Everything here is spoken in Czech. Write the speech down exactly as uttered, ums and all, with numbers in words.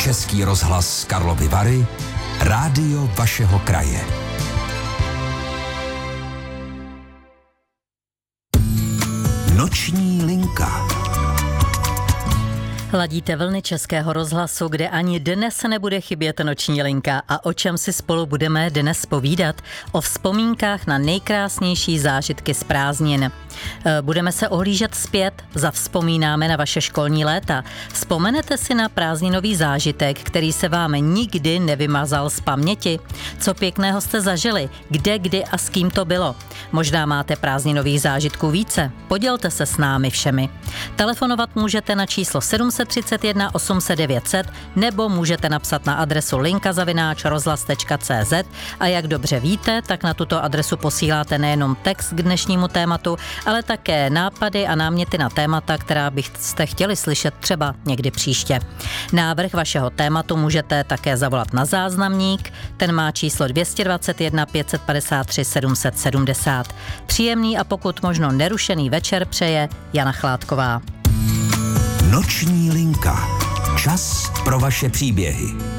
Český rozhlas Karlovy Vary, rádio vašeho kraje. Noční linka. Ladíte vlny Českého rozhlasu, kde ani dnes nebude chybět noční linka. A o čem si spolu budeme dnes povídat? O vzpomínkách na nejkrásnější zážitky z prázdnin. Budeme se ohlížet zpět, zavzpomínáme na vaše školní léta. Vzpomenete si na prázdninový zážitek, který se vám nikdy nevymazal z paměti? Co pěkného jste zažili? Kde, kdy a s kým to bylo? Možná máte prázdninových zážitků více? Podělte se s námi všemi. Telefonovat můžete na číslo sedm třicet jedna osm set devět set nebo můžete napsat na adresu linka zavináč rozhlas tečka cé zet a jak dobře víte, tak na tuto adresu posíláte nejenom text k dnešnímu tématu, ale také nápady a náměty na témata, která byste chtěli slyšet třeba někdy příště. Návrh vašeho tématu můžete také zavolat na záznamník, ten má číslo dvě stě dvacet jedna pět set padesát tři sedm set sedmdesát. Příjemný a pokud možno nerušený večer přeje Jana Chládková. Noční linka. Čas pro vaše příběhy.